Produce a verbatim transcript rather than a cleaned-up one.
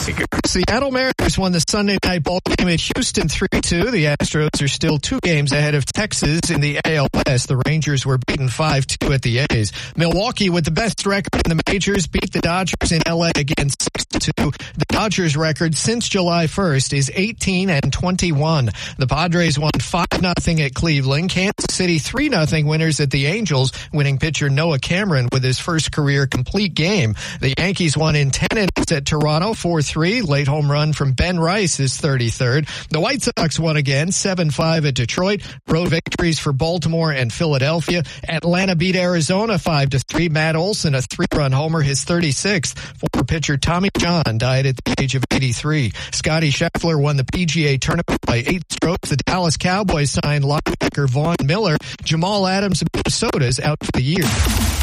Seattle Mariners won the Sunday night ball game at Houston three two. The Astros are still two games ahead of Texas in the A L West. The Rangers were beaten five two at the A's. Milwaukee, with the best record in the majors, beat the Dodgers in L A again six to two. The Dodgers record since July first is eighteen and twenty-one. The Padres won five nothing at Cleveland. Kansas City three nothing winners at the Angels, winning pitcher Noah Cameron with his first career complete game. The Yankees won in ten innings at Toronto four three. Late home run from Ben Rice, his thirty-third. The White Sox won again seven five at Detroit. Road victories for Baltimore and Philadelphia. Atlanta beat Arizona five to three. Matt Olson, a three-run homer, his thirty-sixth. Former pitcher Tommy John died at the age of eighty-three. Scotty Scheffler won the P G A tournament by eight strokes. The Dallas Cowboys signed linebacker Vaughn Miller. Jamal Adams of Minnesota's out for the year.